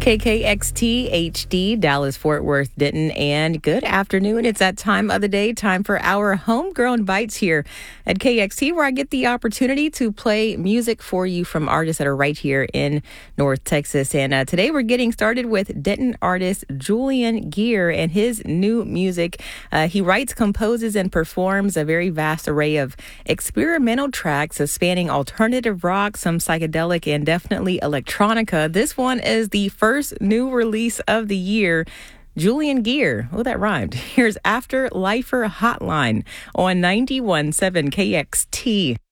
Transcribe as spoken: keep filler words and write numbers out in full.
K K X T H D, Dallas, Fort Worth, Denton, and good afternoon. It's that time of the day, time for our homegrown bites here at K X T, where I get the opportunity to play music for you from artists that are right here in North Texas. And uh, today we're getting started with Denton artist Julian Gear and his new music. Uh, he writes, composes, and performs a very vast array of experimental tracks uh, spanning alternative rock, some psychedelic, and definitely electronica. This one is the first new release of the year. Julian Gear. Oh, that rhymed. Here's After Lifer Hotline on ninety-one point seven K X T.